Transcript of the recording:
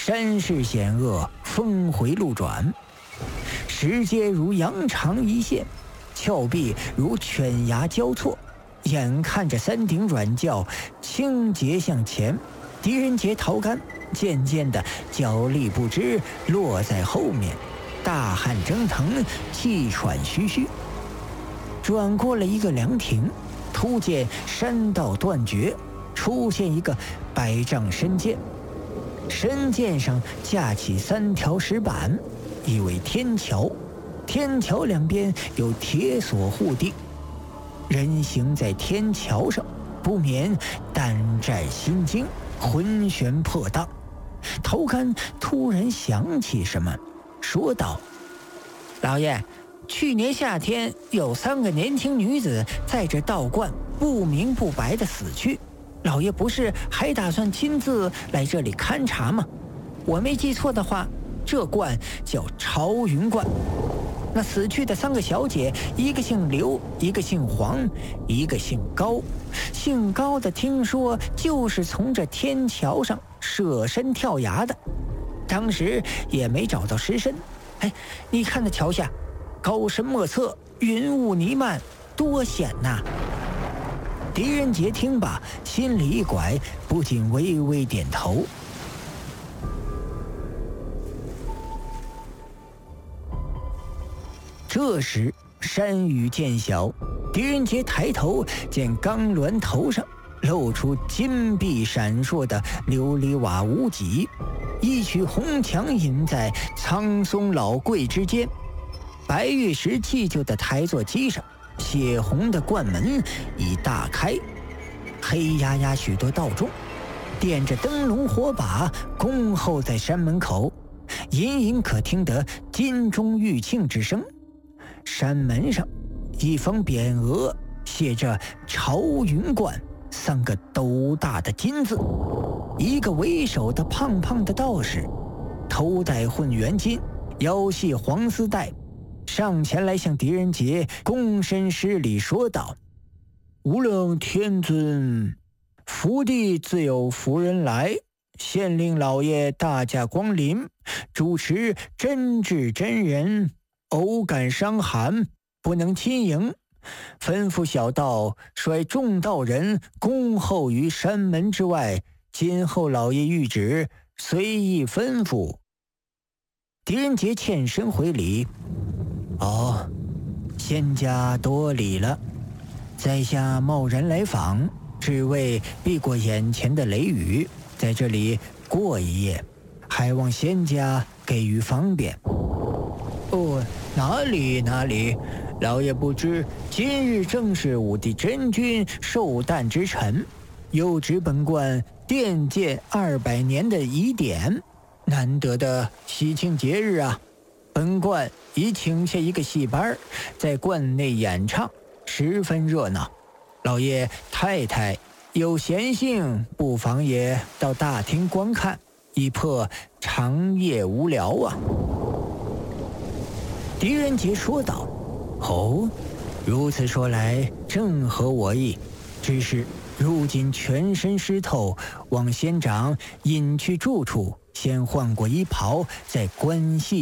山势险恶，峰回路转，石阶如羊肠一线，峭壁如犬牙交错。眼看着山顶软教倾斜向前，狄仁杰、陶干渐渐的脚力不支，落在后面，大汗蒸腾，气喘吁吁。转过了一个凉亭，突见山道断绝，出现一个100丈深涧，深涧上架起3条石板，以为天桥，天桥两边有铁索护地。人行在天桥上，不免胆战心惊，魂旋魄荡。陶干突然想起什么，说道：“老爷，去年夏天有3个年轻女子在这道观不明不白的死去，老爷不是还打算亲自来这里勘察吗？我没记错的话，这观叫朝云观。那死去的3个小姐，一个姓刘，一个姓黄，一个姓高。姓高的听说就是从这天桥上舍身跳崖的，当时也没找到尸身。哎，你看那桥下，高深莫测，云雾弥漫，多险呐！”狄仁杰听罢，心里一拐，不禁微微点头。这时山雨渐小，狄仁杰抬头见钢峦头上露出金碧闪烁的琉璃瓦屋脊，一曲红墙隐在苍松老桂之间，白玉石砌就的台座机上，血红的冠门已大开，黑压压许多道众点着灯笼火把恭候在山门口，隐隐可听得金钟玉磬之声。山门上一方匾额写着朝云观3个斗大的金字，一个为首的胖胖的道士，头戴混元巾，腰系黄丝带，上前来向狄仁杰躬身施礼，说道：“无量天尊，福地自有福人来，县令老爷大驾光临，主持真智真人，偶感伤寒，不能亲迎，吩咐小道率众道人恭候于山门之外，今后老爷谕旨，随意吩咐。”狄仁杰欠身回礼：“哦，仙家多礼了，在下贸然来访，只为避过眼前的雷雨，在这里过一夜，还望仙家给予方便。”“哦，哪里，老爷不知，今日正是武帝真君寿诞之辰，又值本观奠建200年的仪典，难得的喜庆节日啊！本观已请下一个戏班，在观内演唱，十分热闹。老爷太太有闲性，不妨也到大厅观看，以破长夜无聊啊。”狄仁杰说道：“哦，如此说来，正合我意。只是如今全身湿透，望仙长隐去住处，先换过衣袍，再观戏。”